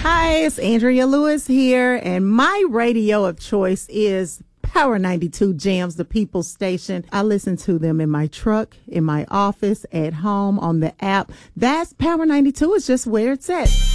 Hi, it's Andrea Lewis here, and my radio of choice is Power 92 Jams, the People's Station. I listen to them in my truck, in my office, at home, on the app. That's Power 92. It's just where it's at.